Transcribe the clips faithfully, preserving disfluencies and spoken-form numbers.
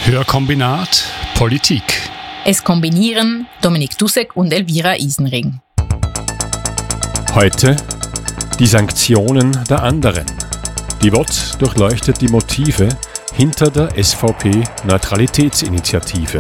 Hörkombinat Politik. Es kombinieren Dominik Dussek und Elvira Isenring. Heute die Sanktionen der anderen. Die W O Z durchleuchtet die Motive hinter der S V P-Neutralitätsinitiative.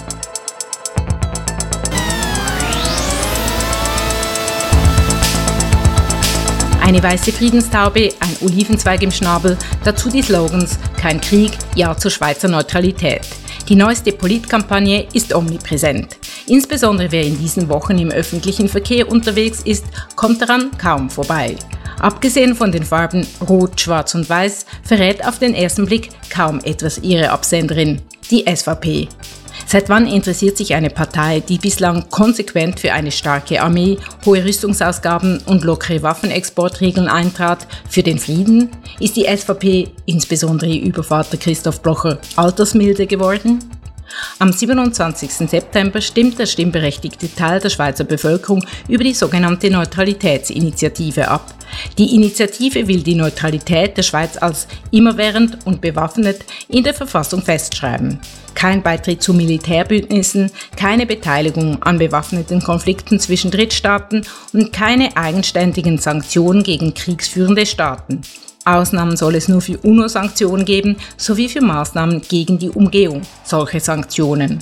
Eine weiße Friedenstaube, ein Olivenzweig im Schnabel, dazu die Slogans „Kein Krieg, Ja zur Schweizer Neutralität“. Die neueste Politkampagne ist omnipräsent. Insbesondere wer in diesen Wochen im öffentlichen Verkehr unterwegs ist, kommt daran kaum vorbei. Abgesehen von den Farben Rot, Schwarz und Weiß verrät auf den ersten Blick kaum etwas ihre Absenderin, die S V P. Seit wann interessiert sich eine Partei, die bislang konsequent für eine starke Armee, hohe Rüstungsausgaben und lockere Waffenexportregeln eintrat, für den Frieden? Ist die S V P, insbesondere über Vater Christoph Blocher, altersmilde geworden? Am siebenundzwanzigsten September stimmt der stimmberechtigte Teil der Schweizer Bevölkerung über die sogenannte Neutralitätsinitiative ab. Die Initiative will die Neutralität der Schweiz als immerwährend und bewaffnet in der Verfassung festschreiben. Kein Beitritt zu Militärbündnissen, keine Beteiligung an bewaffneten Konflikten zwischen Drittstaaten und keine eigenständigen Sanktionen gegen kriegsführende Staaten. Ausnahmen soll es nur für UNO-Sanktionen geben, sowie für Maßnahmen gegen die Umgehung solcher Sanktionen.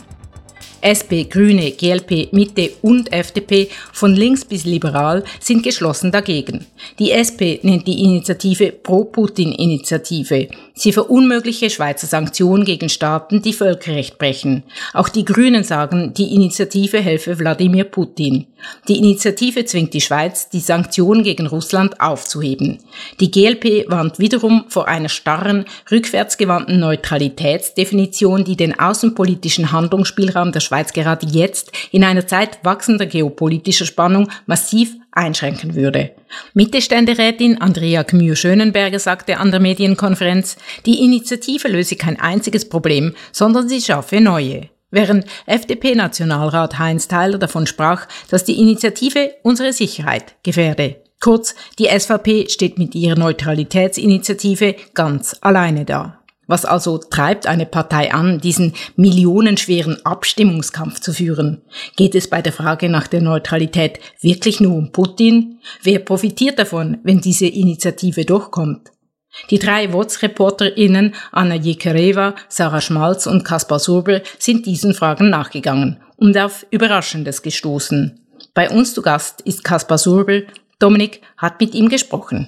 S P, Grüne, G L P, Mitte und F D P, von links bis liberal, sind geschlossen dagegen. Die S P nennt die Initiative Pro-Putin-Initiative. Sie verunmögliche Schweizer Sanktionen gegen Staaten, die Völkerrecht brechen. Auch die Grünen sagen, die Initiative helfe Wladimir Putin. Die Initiative zwingt die Schweiz, die Sanktionen gegen Russland aufzuheben. Die G L P warnt wiederum vor einer starren, rückwärtsgewandten Neutralitätsdefinition, die den außenpolitischen Handlungsspielraum der Schweiz gerade jetzt in einer Zeit wachsender geopolitischer Spannung massiv einschränken würde. Mitte-Ständerätin Andrea Gmür-Schönenberger sagte an der Medienkonferenz, die Initiative löse kein einziges Problem, sondern sie schaffe neue. Während F D P-Nationalrat Heinz Theiler davon sprach, dass die Initiative unsere Sicherheit gefährde. Kurz, die S V P steht mit ihrer Neutralitätsinitiative ganz alleine da. Was also treibt eine Partei an, diesen millionenschweren Abstimmungskampf zu führen? Geht es bei der Frage nach der Neutralität wirklich nur um Putin? Wer profitiert davon, wenn diese Initiative durchkommt? Die drei W O Z-ReporterInnen Anna Jekereva, Sarah Schmalz und Kaspar Surber sind diesen Fragen nachgegangen und auf Überraschendes gestoßen. Bei uns zu Gast ist Kaspar Surber. Dominik hat mit ihm gesprochen.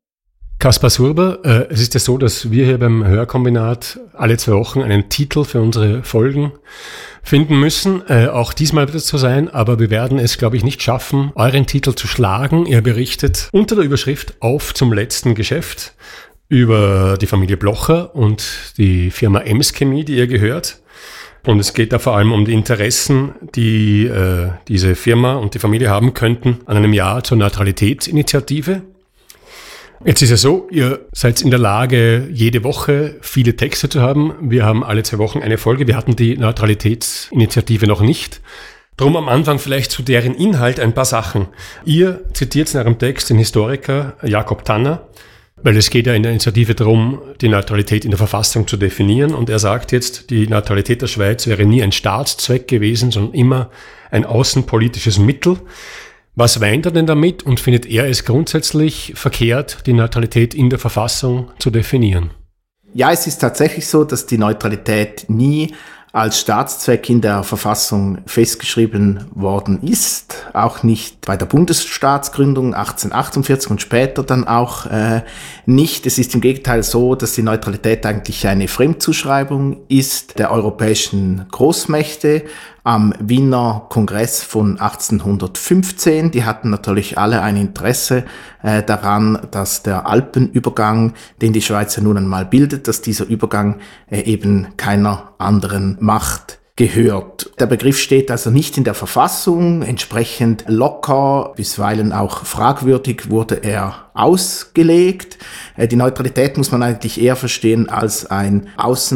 Kaspar Surber, äh, es ist ja so, dass wir hier beim Hörkombinat alle zwei Wochen einen Titel für unsere Folgen finden müssen. Äh, auch diesmal wird es so sein, aber wir werden es, glaube ich, nicht schaffen, euren Titel zu schlagen. Ihr berichtet unter der Überschrift „Auf zum letzten Geschäft“ über die Familie Blocher und die Firma Ems Chemie, die ihr gehört. Und es geht da vor allem um die Interessen, die äh, diese Firma und die Familie haben könnten an einem Ja zur Neutralitätsinitiative. Jetzt ist es so, ihr seid in der Lage, jede Woche viele Texte zu haben. Wir haben alle zwei Wochen eine Folge. Wir hatten die Neutralitätsinitiative noch nicht. Drum am Anfang vielleicht zu deren Inhalt ein paar Sachen. Ihr zitiert in eurem Text den Historiker Jakob Tanner, weil es geht ja in der Initiative darum, die Neutralität in der Verfassung zu definieren. Und er sagt jetzt, die Neutralität der Schweiz wäre nie ein Staatszweck gewesen, sondern immer ein außenpolitisches Mittel. Was meint er denn damit und findet er es grundsätzlich verkehrt, die Neutralität in der Verfassung zu definieren? Ja, es ist tatsächlich so, dass die Neutralität nie als Staatszweck in der Verfassung festgeschrieben worden ist, auch nicht bei der Bundesstaatsgründung achtzehnhundertachtundvierzig und später dann auch äh, nicht. Es ist im Gegenteil so, dass die Neutralität eigentlich eine Fremdzuschreibung ist der europäischen Großmächte am Wiener Kongress von achtzehnhundertfünfzehn. Die hatten natürlich alle ein Interesse äh, daran, dass der Alpenübergang, den die Schweiz ja nun einmal bildet, dass dieser Übergang äh, eben keiner anderen Macht gehört. Der Begriff steht also nicht in der Verfassung, entsprechend locker, bisweilen auch fragwürdig wurde er ausgelegt. Die Neutralität muss man eigentlich eher verstehen als ein außen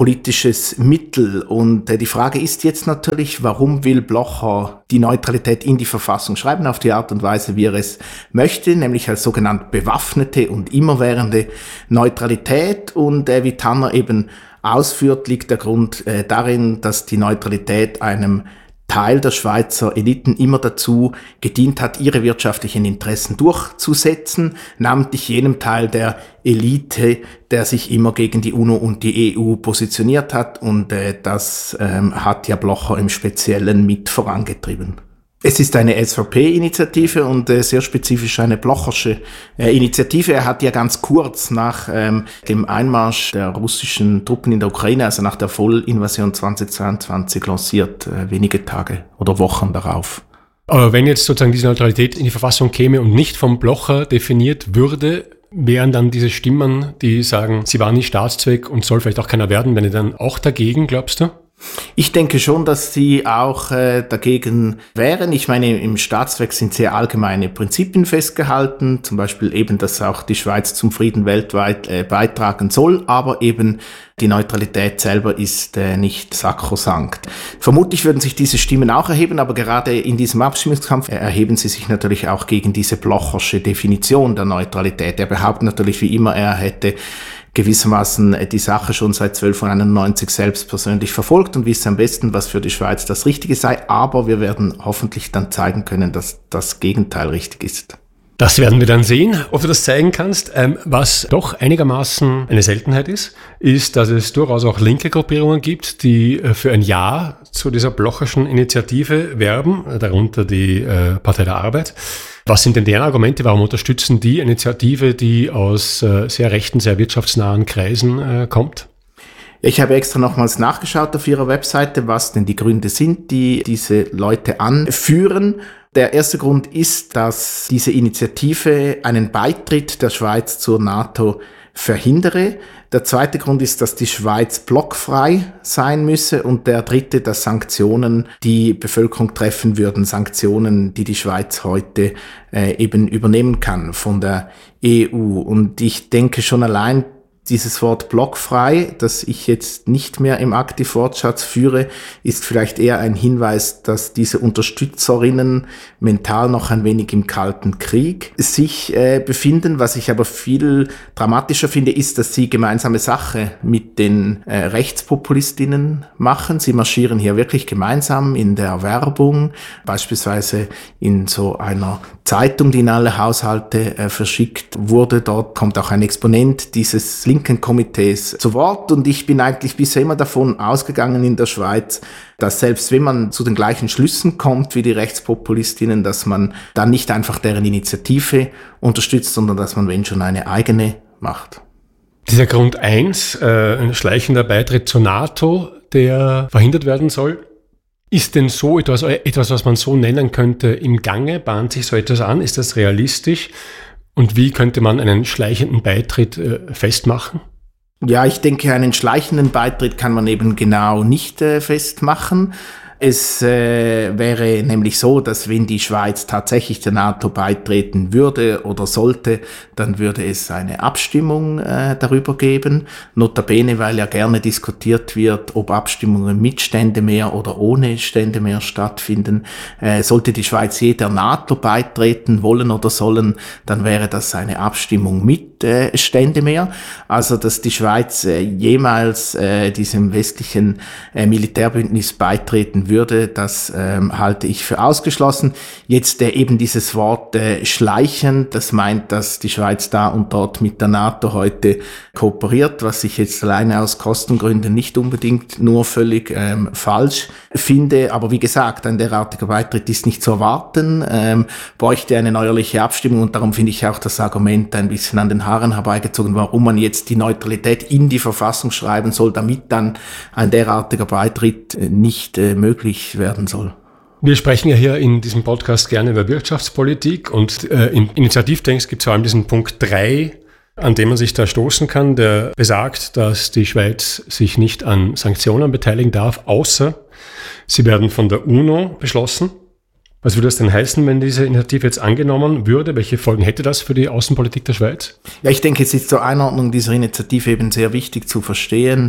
politisches Mittel. Und äh, die Frage ist jetzt natürlich, warum will Blocher die Neutralität in die Verfassung schreiben, auf die Art und Weise, wie er es möchte, nämlich als sogenannt bewaffnete und immerwährende Neutralität. Und äh, wie Tanner eben ausführt, liegt der Grund äh, darin, dass die Neutralität einem Teil der Schweizer Eliten immer dazu gedient hat, ihre wirtschaftlichen Interessen durchzusetzen, namentlich jenem Teil der Elite, der sich immer gegen die UNO und die E U positioniert hat, und äh, das ähm, hat ja Blocher im Speziellen mit vorangetrieben. Es ist eine S V P-Initiative und äh, sehr spezifisch eine Blochersche äh, Initiative. Er hat ja ganz kurz nach ähm, dem Einmarsch der russischen Truppen in der Ukraine, also nach der Vollinvasion zweitausendzweiundzwanzig, lanciert, äh, wenige Tage oder Wochen darauf. Aber wenn jetzt sozusagen diese Neutralität in die Verfassung käme und nicht vom Blocher definiert würde, wären dann diese Stimmen, die sagen, sie war nicht Staatszweck und soll vielleicht auch keiner werden, wenn ihr dann auch dagegen, glaubst du? Ich denke schon, dass sie auch äh, dagegen wären. Ich meine, im Staatszweck sind sehr allgemeine Prinzipien festgehalten, zum Beispiel eben, dass auch die Schweiz zum Frieden weltweit äh, beitragen soll, aber eben die Neutralität selber ist äh, nicht sakrosankt. Vermutlich würden sich diese Stimmen auch erheben, aber gerade in diesem Abstimmungskampf äh, erheben sie sich natürlich auch gegen diese blochersche Definition der Neutralität. Er behauptet natürlich wie immer, er hätte gewissermaßen die Sache schon seit zwölfhunderteinundneunzig selbst persönlich verfolgt und wisse am besten, was für die Schweiz das Richtige sei. Aber wir werden hoffentlich dann zeigen können, dass das Gegenteil richtig ist. Das werden wir dann sehen, ob du das zeigen kannst. Ähm, was doch einigermaßen eine Seltenheit ist, ist, dass es durchaus auch linke Gruppierungen gibt, die äh, für ein Ja zu dieser blocherschen Initiative werben, darunter die äh, Partei der Arbeit. Was sind denn deren Argumente? Warum unterstützen die Initiative, die aus äh, sehr rechten, sehr wirtschaftsnahen Kreisen äh, kommt? Ich habe extra nochmals nachgeschaut auf ihrer Webseite, was denn die Gründe sind, die diese Leute anführen. Der erste Grund ist, dass diese Initiative einen Beitritt der Schweiz zur NATO verhindere. Der zweite Grund ist, dass die Schweiz blockfrei sein müsse, und der dritte, dass Sanktionen die Bevölkerung treffen würden, Sanktionen, die die Schweiz heute äh, eben übernehmen kann von der E U. Und ich denke schon allein, dieses Wort blockfrei, das ich jetzt nicht mehr im Aktivwortschatz führe, ist vielleicht eher ein Hinweis, dass diese Unterstützerinnen mental noch ein wenig im Kalten Krieg sich äh, befinden. Was ich aber viel dramatischer finde, ist, dass sie gemeinsame Sache mit den äh, Rechtspopulistinnen machen. Sie marschieren hier wirklich gemeinsam in der Werbung, beispielsweise in so einer Zeitung, die in alle Haushalte äh, verschickt wurde. Dort kommt auch ein Exponent dieses linken Komitees zu Wort, und ich bin eigentlich bisher immer davon ausgegangen in der Schweiz, dass selbst wenn man zu den gleichen Schlüssen kommt wie die Rechtspopulistinnen, dass man dann nicht einfach deren Initiative unterstützt, sondern dass man, wenn schon, eine eigene macht. Dieser Grund eins, äh, ein schleichender Beitritt zur NATO, der verhindert werden soll, ist denn so etwas, etwas, was man so nennen könnte, im Gange? Bahnt sich so etwas an? Ist das realistisch? Und wie könnte man einen schleichenden Beitritt äh, festmachen? Ja, ich denke, einen schleichenden Beitritt kann man eben genau nicht äh, festmachen. Es äh, wäre nämlich so, dass wenn die Schweiz tatsächlich der NATO beitreten würde oder sollte, dann würde es eine Abstimmung äh, darüber geben. Notabene, weil ja gerne diskutiert wird, ob Abstimmungen mit Ständemehr oder ohne Ständemehr stattfinden. Äh, sollte die Schweiz je der NATO beitreten wollen oder sollen, dann wäre das eine Abstimmung mit äh, Ständemehr. Also, dass die Schweiz äh, jemals äh, diesem westlichen äh, Militärbündnis beitreten würde, das ähm, halte ich für ausgeschlossen. Jetzt äh, eben dieses Wort äh, schleichen, das meint, dass die Schweiz da und dort mit der NATO heute kooperiert, was ich jetzt alleine aus Kostengründen nicht unbedingt nur völlig ähm, falsch finde. Aber wie gesagt, ein derartiger Beitritt ist nicht zu erwarten, ähm, bräuchte eine neuerliche Abstimmung, und darum finde ich auch das Argument ein bisschen an den Haaren herbeigezogen, warum man jetzt die Neutralität in die Verfassung schreiben soll, damit dann ein derartiger Beitritt äh, nicht äh, möglich werden soll. Wir sprechen ja hier in diesem Podcast gerne über Wirtschaftspolitik, und äh, im Initiativtext gibt es vor allem diesen Punkt drei, an dem man sich da stoßen kann, der besagt, dass die Schweiz sich nicht an Sanktionen beteiligen darf, außer sie werden von der UNO beschlossen. Was würde das denn heißen, wenn diese Initiative jetzt angenommen würde? Welche Folgen hätte das für die Außenpolitik der Schweiz? Ja, ich denke, es ist zur Einordnung dieser Initiative eben sehr wichtig zu verstehen,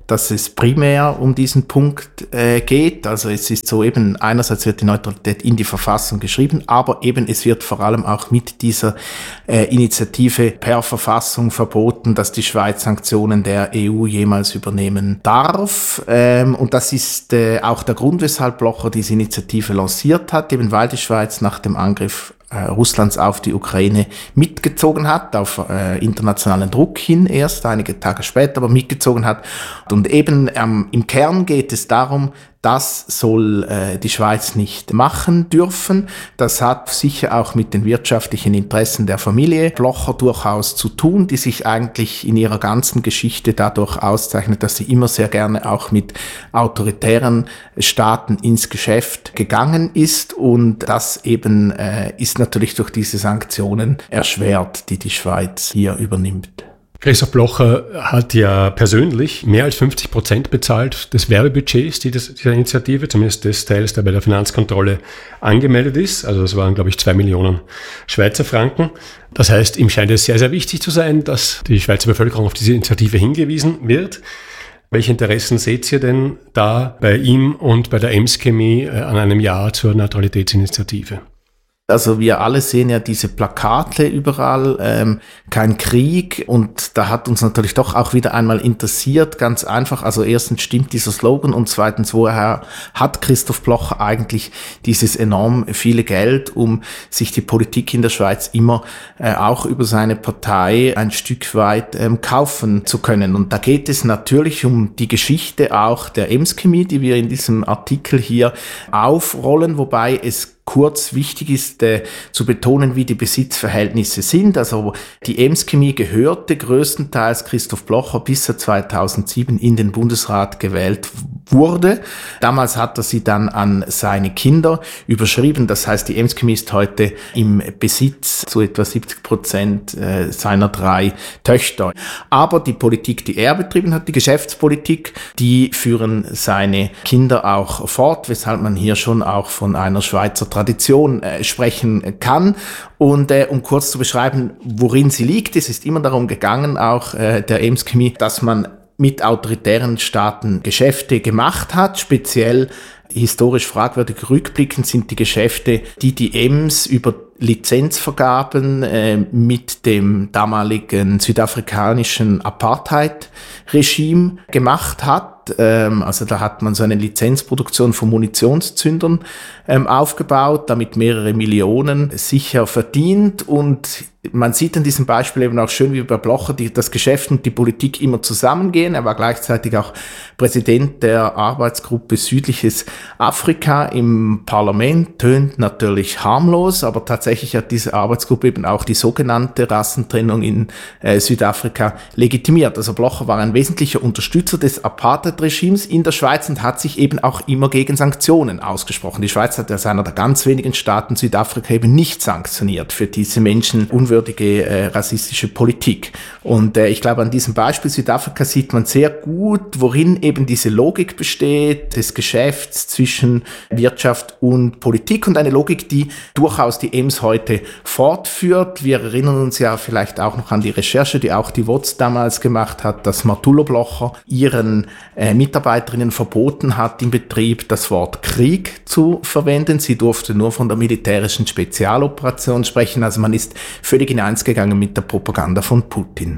dass es primär um diesen Punkt äh, geht. Also es ist so eben, einerseits wird die Neutralität in die Verfassung geschrieben, aber eben es wird vor allem auch mit dieser äh, Initiative per Verfassung verboten, dass die Schweiz Sanktionen der E U jemals übernehmen darf. Ähm, und das ist äh, auch der Grund, weshalb Blocher diese Initiative lanciert hat, eben weil die Schweiz nach dem Angriff Russlands auf die Ukraine mitgezogen hat, auf äh, internationalen Druck hin erst, einige Tage später, aber mitgezogen hat. Und eben ähm, im Kern geht es darum, das soll äh, die Schweiz nicht machen dürfen. Das hat sicher auch mit den wirtschaftlichen Interessen der Familie Blocher durchaus zu tun, die sich eigentlich in ihrer ganzen Geschichte dadurch auszeichnet, dass sie immer sehr gerne auch mit autoritären Staaten ins Geschäft gegangen ist. Und das eben äh, ist natürlich durch diese Sanktionen erschwert, die die Schweiz hier übernimmt. Christoph Blocher hat ja persönlich mehr als fünfzig Prozent bezahlt des Werbebudgets dieser Initiative, zumindest des Teils, der bei der Finanzkontrolle angemeldet ist. Also das waren, glaube ich, zwei Millionen Schweizer Franken. Das heißt, ihm scheint es sehr, sehr wichtig zu sein, dass die Schweizer Bevölkerung auf diese Initiative hingewiesen wird. Welche Interessen seht ihr denn da bei ihm und bei der Ems-Chemie an einem Ja zur Neutralitätsinitiative? Also wir alle sehen ja diese Plakate überall, ähm, kein Krieg, und da hat uns natürlich doch auch wieder einmal interessiert, ganz einfach, also erstens stimmt dieser Slogan und zweitens, woher hat Christoph Blocher eigentlich dieses enorm viele Geld, um sich die Politik in der Schweiz immer äh, auch über seine Partei ein Stück weit ähm, kaufen zu können. Und da geht es natürlich um die Geschichte auch der Ems-Chemie, die wir in diesem Artikel hier aufrollen, wobei es kurz wichtig ist äh, zu betonen, wie die Besitzverhältnisse sind. Also die Ems-Chemie gehörte größtenteils Christoph Blocher, bis er zweitausendsieben in den Bundesrat gewählt wurde. Damals hat er sie dann an seine Kinder überschrieben. Das heißt, die Ems-Chemie ist heute im Besitz zu etwa siebzig Prozent äh, seiner drei Töchter. Aber die Politik, die er betrieben hat, die Geschäftspolitik, die führen seine Kinder auch fort, weshalb man hier schon auch von einer Schweizer Tradition äh, sprechen kann. Und äh, um kurz zu beschreiben, worin sie liegt, es ist immer darum gegangen, auch äh, der Ems-Chemie, dass man mit autoritären Staaten Geschäfte gemacht hat. Speziell historisch fragwürdig rückblickend sind die Geschäfte, die die Ems über Lizenzvergaben äh, mit dem damaligen südafrikanischen Apartheid-Regime gemacht hat. Ähm, also da hat man so eine Lizenzproduktion von Munitionszündern ähm, aufgebaut, damit mehrere Millionen sicher verdient. Und man sieht an diesem Beispiel eben auch schön, wie bei Blocher die, das Geschäft und die Politik immer zusammengehen. Er war gleichzeitig auch Präsident der Arbeitsgruppe Südliches Afrika im Parlament. Tönt natürlich harmlos, aber tatsächlich hat diese Arbeitsgruppe eben auch die sogenannte Rassentrennung in äh, Südafrika legitimiert. Also Blocher war ein wesentlicher Unterstützer des Apartheid-Regimes in der Schweiz und hat sich eben auch immer gegen Sanktionen ausgesprochen. Die Schweiz hat als einer der ganz wenigen Staaten Südafrika eben nicht sanktioniert für diese Menschen unwürdige äh, rassistische Politik. Und äh, ich glaube, an diesem Beispiel Südafrika sieht man sehr gut, worin eben diese Logik besteht, des Geschäfts zwischen Wirtschaft und Politik, und eine Logik, die durchaus die Ems heute fortführt. Wir erinnern uns ja vielleicht auch noch an die Recherche, die auch die W O Z damals gemacht hat, dass Marthulo Blocher ihren äh, Mitarbeiterinnen verboten hat, im Betrieb das Wort Krieg zu verwenden. Sie durfte nur von der militärischen Spezialoperation sprechen. Also man ist völlig in eins gegangen mit der Propaganda von Putin.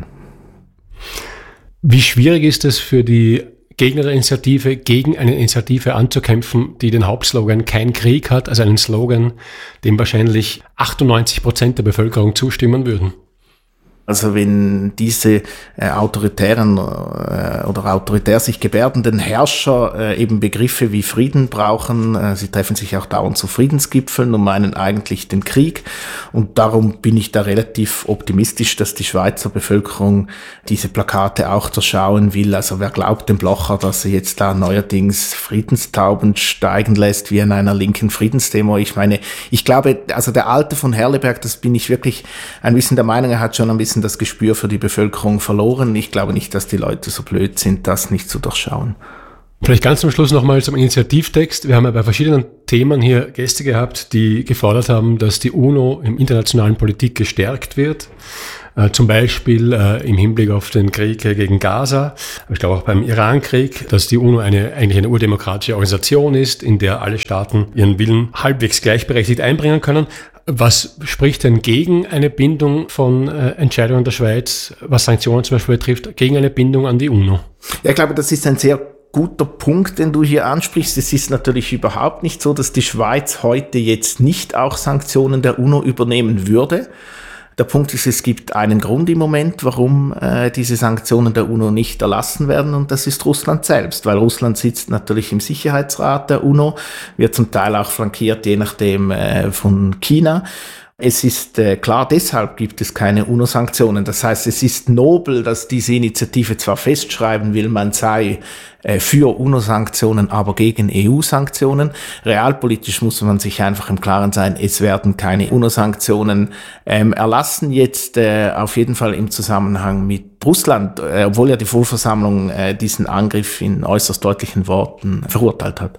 Wie schwierig ist es für die Gegner der Initiative, gegen eine Initiative anzukämpfen, die den Hauptslogan "Kein Krieg" hat, also einen Slogan, dem wahrscheinlich achtundneunzig Prozent der Bevölkerung zustimmen würden? Also wenn diese äh, autoritären äh, oder autoritär sich gebärdenden Herrscher äh, eben Begriffe wie Frieden brauchen, äh, sie treffen sich auch dauernd zu Friedensgipfeln und meinen eigentlich den Krieg, und darum bin ich da relativ optimistisch, dass die Schweizer Bevölkerung diese Plakate auch durchschauen will. Also wer glaubt dem Blocher, dass er jetzt da neuerdings Friedenstauben steigen lässt wie in einer linken Friedensdemo? Ich meine, ich glaube, also der Alte von Herleberg, das bin ich wirklich ein bisschen der Meinung, er hat schon ein bisschen das Gespür für die Bevölkerung verloren. Ich glaube nicht, dass die Leute so blöd sind, das nicht zu durchschauen. Vielleicht ganz zum Schluss nochmal zum Initiativtext. Wir haben ja bei verschiedenen Themen hier Gäste gehabt, die gefordert haben, dass die UNO im internationalen Politik gestärkt wird. äh, zum Beispiel äh, im Hinblick auf den Krieg gegen Gaza, ich glaube auch beim Iran-Krieg, dass die UNO eine, eigentlich eine urdemokratische Organisation ist, in der alle Staaten ihren Willen halbwegs gleichberechtigt einbringen können. Was spricht denn gegen eine Bindung von äh, Entscheidungen der Schweiz, was Sanktionen zum Beispiel betrifft, gegen eine Bindung an die UNO? Ja, ich glaube, das ist ein sehr guter Punkt, den du hier ansprichst. Es ist natürlich überhaupt nicht so, dass die Schweiz heute jetzt nicht auch Sanktionen der UNO übernehmen würde. Der Punkt ist, es gibt einen Grund im Moment, warum äh, diese Sanktionen der UNO nicht erlassen werden, und das ist Russland selbst, weil Russland sitzt natürlich im Sicherheitsrat der UNO, wird zum Teil auch flankiert, je nachdem, äh, von China. Es ist äh, klar, deshalb gibt es keine UNO-Sanktionen. Das heißt, es ist nobel, dass diese Initiative zwar festschreiben will, man sei äh, für UNO-Sanktionen, aber gegen E U-Sanktionen. Realpolitisch muss man sich einfach im Klaren sein, es werden keine UNO-Sanktionen ähm, erlassen. Jetzt äh, auf jeden Fall im Zusammenhang mit Russland, äh, obwohl ja die Vollversammlung äh, diesen Angriff in äußerst deutlichen Worten verurteilt hat.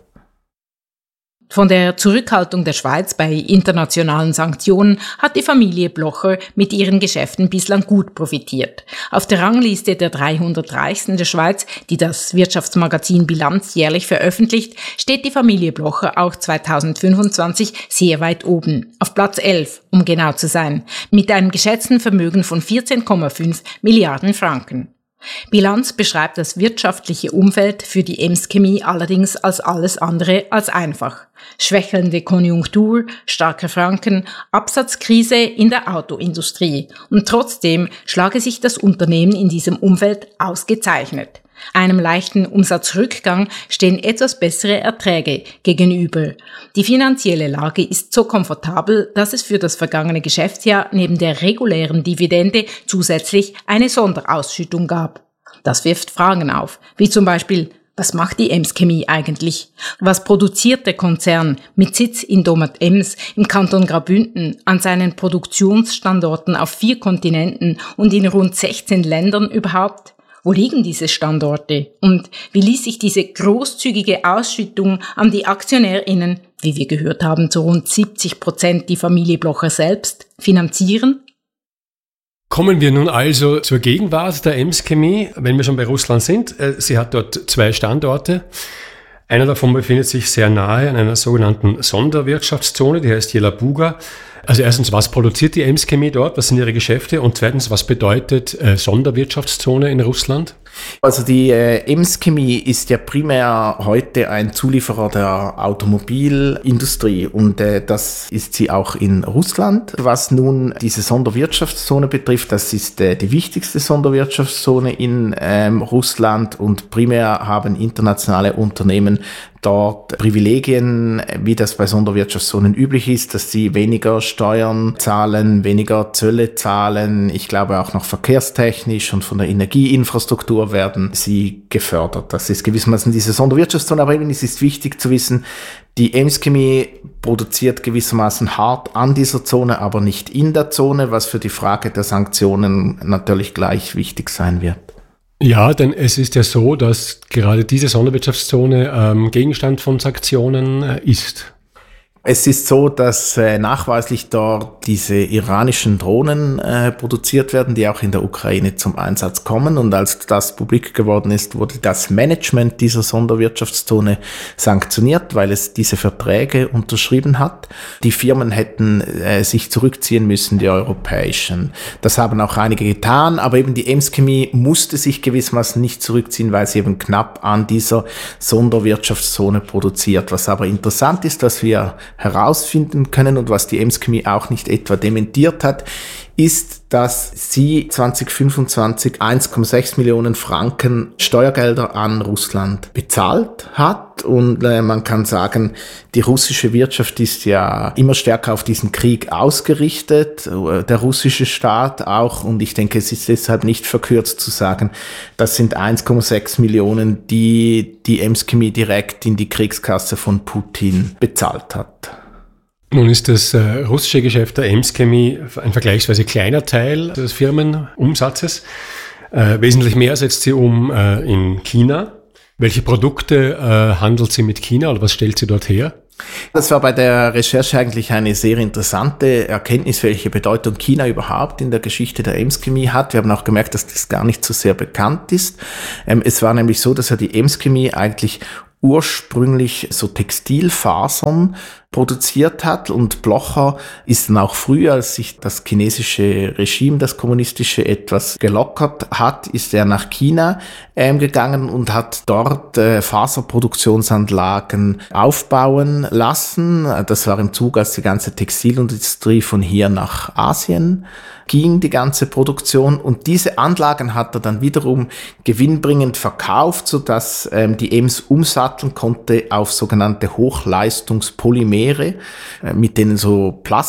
Von der Zurückhaltung der Schweiz bei internationalen Sanktionen hat die Familie Blocher mit ihren Geschäften bislang gut profitiert. Auf der Rangliste der dreihundert Reichsten der Schweiz, die das Wirtschaftsmagazin Bilanz jährlich veröffentlicht, steht die Familie Blocher auch zweitausendfünfundzwanzig sehr weit oben, auf Platz elf, um genau zu sein, mit einem geschätzten Vermögen von vierzehn Komma fünf Milliarden Franken. Bilanz beschreibt das wirtschaftliche Umfeld für die Ems Chemie allerdings als alles andere als einfach. Schwächelnde Konjunktur, starker Franken, Absatzkrise in der Autoindustrie. Und trotzdem schlage sich das Unternehmen in diesem Umfeld ausgezeichnet. Einem leichten Umsatzrückgang stehen etwas bessere Erträge gegenüber. Die finanzielle Lage ist so komfortabel, dass es für das vergangene Geschäftsjahr neben der regulären Dividende zusätzlich eine Sonderausschüttung gab. Das wirft Fragen auf, wie zum Beispiel: Was macht die Ems Chemie eigentlich? Was produziert der Konzern mit Sitz in Domat-Ems im Kanton Graubünden an seinen Produktionsstandorten auf vier Kontinenten und in rund sechzehn Ländern überhaupt? Wo liegen diese Standorte? Und wie ließ sich diese großzügige Ausschüttung an die AktionärInnen, wie wir gehört haben, zu rund siebzig Prozent die Familie Blocher selbst, finanzieren? Kommen wir nun also zur Gegenwart der Ems Chemie, wenn wir schon bei Russland sind. Sie hat dort zwei Standorte. Einer davon befindet sich sehr nahe an einer sogenannten Sonderwirtschaftszone, die heißt Jelabuga. Also erstens, was produziert die Ems Chemie dort? Was sind ihre Geschäfte? Und zweitens, was bedeutet äh, Sonderwirtschaftszone in Russland? Also die äh, Ems Chemie ist ja primär heute ein Zulieferer der Automobilindustrie, und äh, das ist sie auch in Russland. Was nun diese Sonderwirtschaftszone betrifft, das ist äh, die wichtigste Sonderwirtschaftszone in ähm, Russland, und primär haben internationale Unternehmen dort Privilegien, wie das bei Sonderwirtschaftszonen üblich ist, dass sie weniger Steuern zahlen, weniger Zölle zahlen. Ich glaube auch noch verkehrstechnisch und von der Energieinfrastruktur werden sie gefördert. Das ist gewissermaßen diese Sonderwirtschaftszone, aber eben es ist wichtig zu wissen, die Ems Chemie produziert gewissermaßen hart an dieser Zone, aber nicht in der Zone, was für die Frage der Sanktionen natürlich gleich wichtig sein wird. Ja, denn es ist ja so, dass gerade diese Sonderwirtschaftszone ähm, Gegenstand von Sanktionen äh, ist. Es ist so, dass äh, nachweislich dort diese iranischen Drohnen äh, produziert werden, die auch in der Ukraine zum Einsatz kommen. Und als das publik geworden ist, wurde das Management dieser Sonderwirtschaftszone sanktioniert, weil es diese Verträge unterschrieben hat. Die Firmen hätten äh, sich zurückziehen müssen, die europäischen. Das haben auch einige getan, aber eben die Ems Chemie musste sich gewissermaßen nicht zurückziehen, weil sie eben knapp an dieser Sonderwirtschaftszone produziert. Was aber interessant ist, dass wir herausfinden können und was die Ems Chemie auch nicht etwa dementiert hat, ist, dass sie zwanzig fünfundzwanzig eins Komma sechs Millionen Franken Steuergelder an Russland bezahlt hat. Und äh, man kann sagen, die russische Wirtschaft ist ja immer stärker auf diesen Krieg ausgerichtet, der russische Staat auch. Und ich denke, es ist deshalb nicht verkürzt zu sagen, das sind eins Komma sechs Millionen, die die Ems Chemie direkt in die Kriegskasse von Putin bezahlt hat. Nun ist das äh, russische Geschäft der Ems Chemie ein vergleichsweise kleiner Teil des Firmenumsatzes. Äh, wesentlich mehr setzt sie um äh, in China. Welche Produkte äh, handelt sie mit China oder was stellt sie dort her? Das war bei der Recherche eigentlich eine sehr interessante Erkenntnis, welche Bedeutung China überhaupt in der Geschichte der Ems-Chemie hat. Wir haben auch gemerkt, dass das gar nicht so sehr bekannt ist. Ähm, es war nämlich so, dass ja die Ems-Chemie eigentlich ursprünglich so Textilfasern produziert hat und Blocher ist dann auch früher, als sich das chinesische Regime, das kommunistische, etwas gelockert hat, ist er nach China ähm, gegangen und hat dort äh, Faserproduktionsanlagen aufbauen lassen. Das war im Zug, als die ganze Textilindustrie von hier nach Asien ging, die ganze Produktion. Und diese Anlagen hat er dann wiederum gewinnbringend verkauft, sodass ähm, die Ems umsatteln konnte auf sogenannte Hochleistungspolymere, äh, mit denen so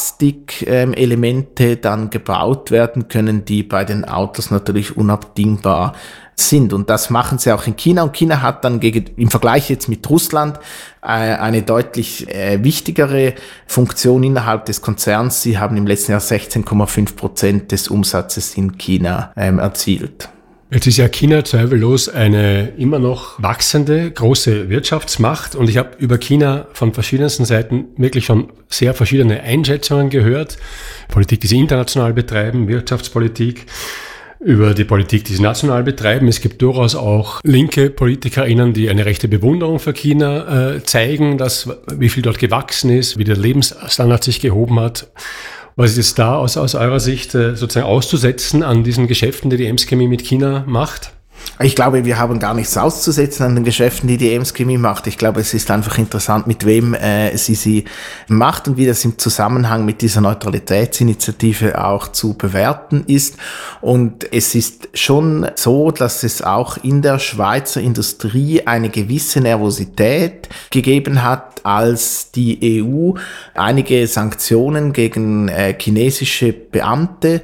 Plastikelemente ähm, dann gebaut werden können, die bei den Autos natürlich unabdingbar sind. Und das machen sie auch in China. Und China hat dann gegen, im Vergleich jetzt mit Russland äh, eine deutlich äh, wichtigere Funktion innerhalb des Konzerns. Sie haben im letzten Jahr sechzehn Komma fünf Prozent des Umsatzes in China ähm, erzielt. Jetzt ist ja China zweifellos eine immer noch wachsende, große Wirtschaftsmacht und ich habe über China von verschiedensten Seiten wirklich schon sehr verschiedene Einschätzungen gehört. Politik, die sie international betreiben, Wirtschaftspolitik, über die Politik, die sie national betreiben. Es gibt durchaus auch linke PolitikerInnen, die eine rechte Bewunderung für China äh, zeigen, dass, wie viel dort gewachsen ist, wie der Lebensstandard sich gehoben hat. Was ist jetzt da aus, aus eurer Sicht äh, sozusagen auszusetzen an diesen Geschäften, die die Ems-Chemie mit China macht? Ich glaube, wir haben gar nichts auszusetzen an den Geschäften, die die Ems-Chemie macht. Ich glaube, es ist einfach interessant, mit wem äh, sie sie macht und wie das im Zusammenhang mit dieser Neutralitätsinitiative auch zu bewerten ist. Und es ist schon so, dass es auch in der Schweizer Industrie eine gewisse Nervosität gegeben hat, als die E U einige Sanktionen gegen äh, chinesische Beamte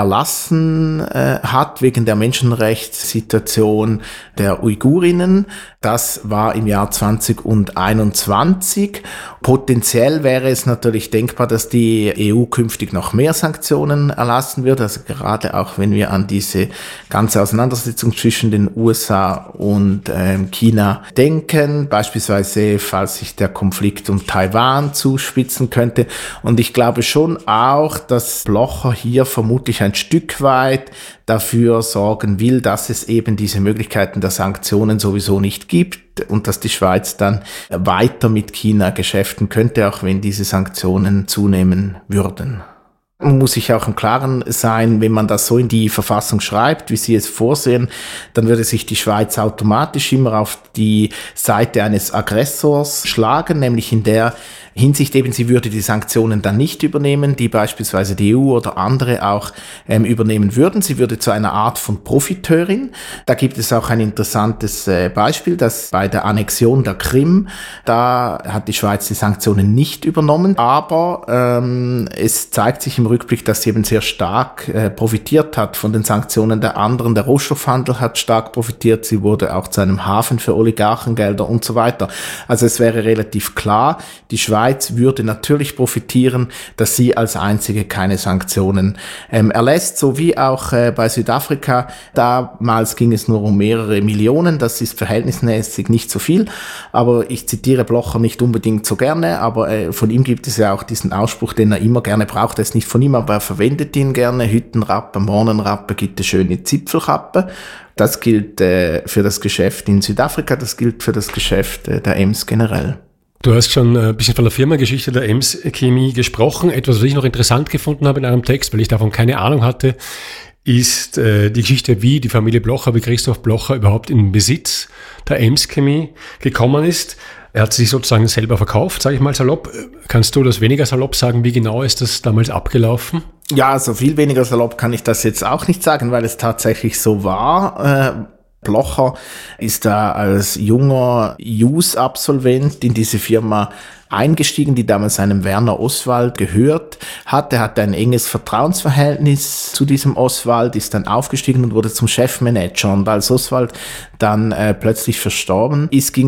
erlassen äh, hat wegen der Menschenrechtssituation der Uigurinnen. Das war im Jahr zwanzig einundzwanzig. Potenziell wäre es natürlich denkbar, dass die E U künftig noch mehr Sanktionen erlassen wird. Also gerade auch wenn wir an diese ganze Auseinandersetzung zwischen den U S A und ähm, China denken, beispielsweise falls sich der Konflikt um Taiwan zuspitzen könnte. Und ich glaube schon auch, dass Blocher hier vermutlich ein Stück weit dafür sorgen will, dass es eben diese Möglichkeiten der Sanktionen sowieso nicht gibt und dass die Schweiz dann weiter mit China geschäften könnte, auch wenn diese Sanktionen zunehmen würden. Man muss sich auch im Klaren sein, wenn man das so in die Verfassung schreibt, wie Sie es vorsehen, dann würde sich die Schweiz automatisch immer auf die Seite eines Aggressors schlagen, nämlich in der Hinsicht eben, sie würde die Sanktionen dann nicht übernehmen, die beispielsweise die E U oder andere auch ähm, übernehmen würden. Sie würde zu einer Art von Profiteurin. Da gibt es auch ein interessantes äh, Beispiel, dass bei der Annexion der Krim, da hat die Schweiz die Sanktionen nicht übernommen, aber ähm, es zeigt sich im Rückblick, dass sie eben sehr stark äh, profitiert hat von den Sanktionen der anderen. Der Rohstoffhandel hat stark profitiert, sie wurde auch zu einem Hafen für Oligarchengelder und so weiter. Also es wäre relativ klar, die Schweiz würde natürlich profitieren, dass sie als einzige keine Sanktionen ähm, erlässt, so wie auch äh, bei Südafrika. Damals ging es nur um mehrere Millionen, das ist verhältnismäßig nicht so viel, aber ich zitiere Blocher nicht unbedingt so gerne, aber äh, von ihm gibt es ja auch diesen Ausspruch, den er immer gerne braucht, er ist nicht von ihm, aber er verwendet ihn gerne: Hüttenrappe, Mornenrappe, gibt es schöne Zipfelkappe. Das gilt äh, für das Geschäft in Südafrika, das gilt für das Geschäft äh, der Ems generell. Du hast schon ein bisschen von der Firmengeschichte der Ems-Chemie gesprochen. Etwas, was ich noch interessant gefunden habe in einem Text, weil ich davon keine Ahnung hatte, ist äh, die Geschichte, wie die Familie Blocher, wie Christoph Blocher überhaupt in Besitz der Ems-Chemie gekommen ist. Er hat sich sozusagen selber verkauft, sage ich mal salopp. Kannst du das weniger salopp sagen? Wie genau ist das damals abgelaufen? Ja, so viel weniger salopp kann ich das jetzt auch nicht sagen, weil es tatsächlich so war. Äh Blocher ist da als junger J U S-Absolvent in diese Firma eingestiegen, die damals einem Werner Oswald gehört hat. Er hatte ein enges Vertrauensverhältnis zu diesem Oswald, ist dann aufgestiegen und wurde zum Chefmanager. Und als Oswald dann äh, plötzlich verstorben ist, ging es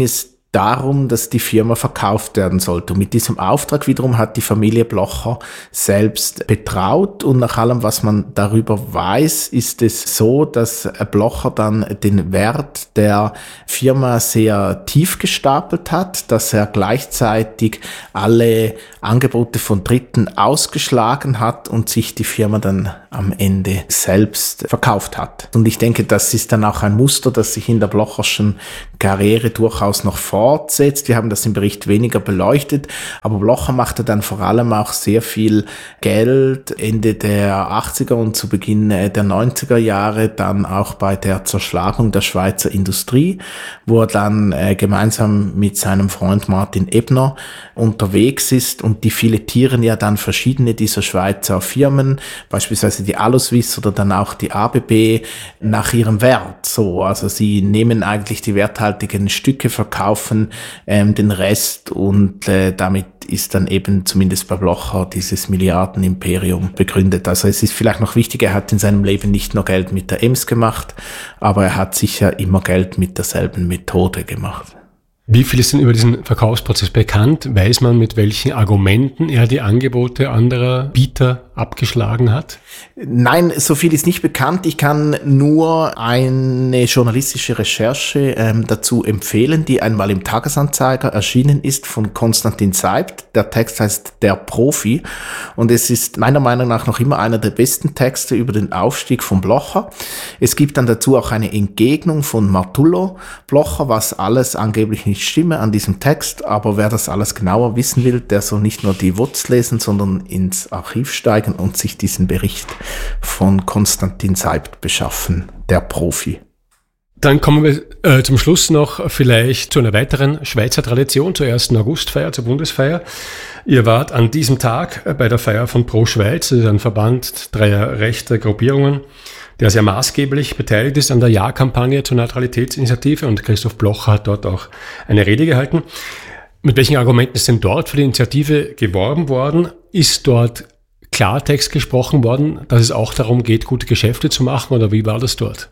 darum, dass die Firma verkauft werden sollte. Und mit diesem Auftrag wiederum hat die Familie Blocher selbst betraut. Und nach allem, was man darüber weiß, ist es so, dass Blocher dann den Wert der Firma sehr tief gestapelt hat, dass er gleichzeitig alle Angebote von Dritten ausgeschlagen hat und sich die Firma dann am Ende selbst verkauft hat. Und ich denke, das ist dann auch ein Muster, das sich in der Blocherschen Karriere durchaus noch fortsetzt. Wir haben das im Bericht weniger beleuchtet, aber Blocher machte dann vor allem auch sehr viel Geld Ende der achtziger und zu Beginn der neunziger Jahre, dann auch bei der Zerschlagung der Schweizer Industrie, wo er dann äh, gemeinsam mit seinem Freund Martin Ebner unterwegs ist, und die filetieren ja dann verschiedene dieser Schweizer Firmen, beispielsweise die Aluswiss oder dann auch die A B B, nach ihrem Wert. So, also sie nehmen eigentlich die werthaltigen Stücke, verkaufen ähm, den Rest, und äh, damit ist dann eben zumindest bei Blocher dieses Milliardenimperium begründet. Also es ist vielleicht noch wichtig, er hat in seinem Leben nicht nur Geld mit der Ems gemacht, aber er hat sicher immer Geld mit derselben Methode gemacht. Wie viel ist denn über diesen Verkaufsprozess bekannt? Weiß man, mit welchen Argumenten er die Angebote anderer Bieter abgeschlagen hat? Nein, so viel ist nicht bekannt. Ich kann nur eine journalistische Recherche ähm, dazu empfehlen, die einmal im Tagesanzeiger erschienen ist von Konstantin Seibt. Der Text heißt Der Profi, und es ist meiner Meinung nach noch immer einer der besten Texte über den Aufstieg von Blocher. Es gibt dann dazu auch eine Entgegnung von Martullo Blocher, was alles angeblich nicht stimme an diesem Text, aber wer das alles genauer wissen will, der soll nicht nur die W O Z lesen, sondern ins Archiv steigen und sich diesen Bericht von Konstantin Seibt beschaffen, der Profi. Dann kommen wir äh, zum Schluss noch vielleicht zu einer weiteren Schweizer Tradition, zur ersten Augustfeier, zur Bundesfeier. Ihr wart an diesem Tag bei der Feier von Pro Schweiz, das ist ein Verband dreier rechter Gruppierungen, der sehr maßgeblich beteiligt ist an der Ja-Kampagne zur Neutralitätsinitiative, und Christoph Blocher hat dort auch eine Rede gehalten. Mit welchen Argumenten ist denn dort für die Initiative geworben worden? Ist dort Klartext gesprochen worden, dass es auch darum geht, gute Geschäfte zu machen, oder wie war das dort?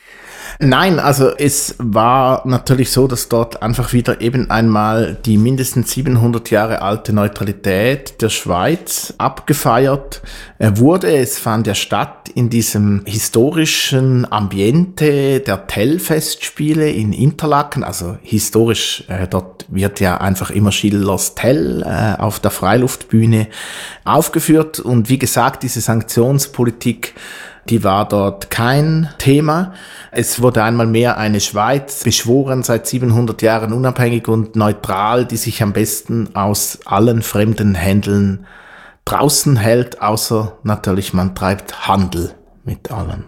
Nein, also es war natürlich so, dass dort einfach wieder eben einmal die mindestens siebenhundert Jahre alte Neutralität der Schweiz abgefeiert wurde. Es fand ja statt in diesem historischen Ambiente der Tell-Festspiele in Interlaken, also historisch, äh, dort wird ja einfach immer Schillers Tell äh, auf der Freiluftbühne aufgeführt, und wie gesagt, diese Sanktionspolitik, die war dort kein Thema. Es wurde einmal mehr eine Schweiz beschworen, seit siebenhundert Jahren unabhängig und neutral, die sich am besten aus allen fremden Händeln draußen hält, außer natürlich man treibt Handel mit allen.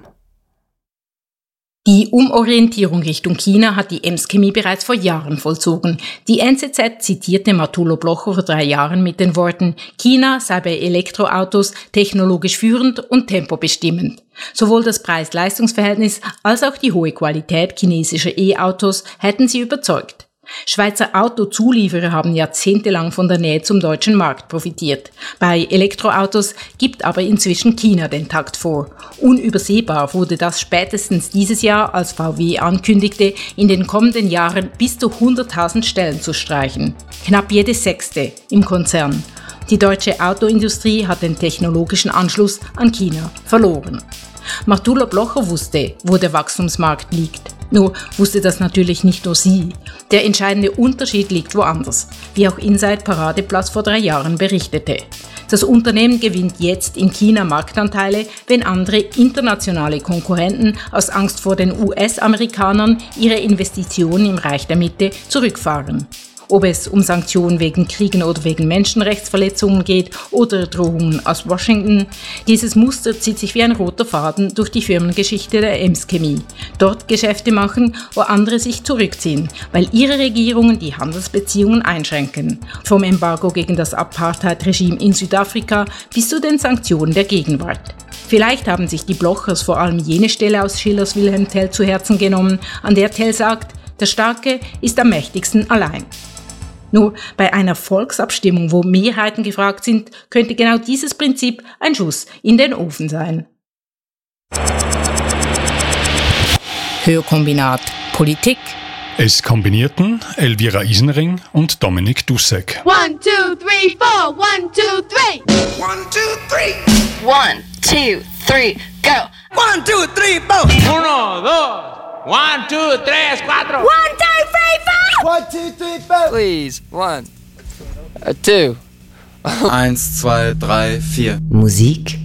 Die Umorientierung Richtung China hat die Ems Chemie bereits vor Jahren vollzogen. Die N Z Z zitierte Martullo Blocher vor drei Jahren mit den Worten, China sei bei Elektroautos technologisch führend und tempobestimmend. Sowohl das Preis-Leistungs-Verhältnis als auch die hohe Qualität chinesischer E-Autos hätten sie überzeugt. Schweizer Autozulieferer haben jahrzehntelang von der Nähe zum deutschen Markt profitiert. Bei Elektroautos gibt aber inzwischen China den Takt vor. Unübersehbar wurde das spätestens dieses Jahr, als V W ankündigte, in den kommenden Jahren bis zu hunderttausend Stellen zu streichen. Knapp jede sechste im Konzern. Die deutsche Autoindustrie hat den technologischen Anschluss an China verloren. Martullo Blocher wusste, wo der Wachstumsmarkt liegt. Nur wusste das natürlich nicht nur sie. Der entscheidende Unterschied liegt woanders, wie auch Inside Paradeplatz vor drei Jahren berichtete. Das Unternehmen gewinnt jetzt in China Marktanteile, wenn andere internationale Konkurrenten aus Angst vor den U S-Amerikanern ihre Investitionen im Reich der Mitte zurückfahren. Ob es um Sanktionen wegen Kriegen oder wegen Menschenrechtsverletzungen geht oder Drohungen aus Washington, dieses Muster zieht sich wie ein roter Faden durch die Firmengeschichte der Ems Chemie. Dort Geschäfte machen, wo andere sich zurückziehen, weil ihre Regierungen die Handelsbeziehungen einschränken. Vom Embargo gegen das Apartheid-Regime in Südafrika bis zu den Sanktionen der Gegenwart. Vielleicht haben sich die Blochers vor allem jene Stelle aus Schillers Wilhelm Tell zu Herzen genommen, an der Tell sagt, der Starke ist am mächtigsten allein. Nur bei einer Volksabstimmung, wo Mehrheiten gefragt sind, könnte genau dieses Prinzip ein Schuss in den Ofen sein. Hörkombinat Politik, Es kombinierten Elvira Isenring und Dominik Dussek. One, two, three, four. One, two, three. One, two, three. One, two, three, go. One, two, three, four. Uno, dos. One, two, tres, cuatro. One, two, three, four. One, two, three, four. Please, one, uh, two. Eins, zwei, drei, vier. Musik